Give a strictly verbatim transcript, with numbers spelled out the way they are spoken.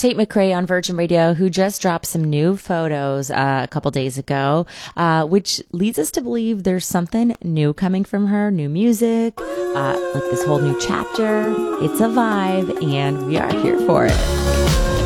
Tate McRae on Virgin Radio, who just dropped some new photos uh, a couple days ago, uh, which leads us to believe there's something new coming from her, new music, uh, like this whole new chapter. It's a vibe, and we are here for it.